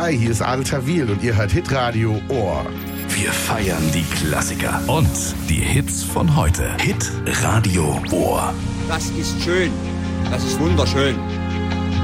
Hi, hier ist Adel Tawil und ihr hört Hitradio Ohr. Wir feiern die Klassiker und die Hits von heute. Hitradio Ohr. Das ist schön. Das ist wunderschön.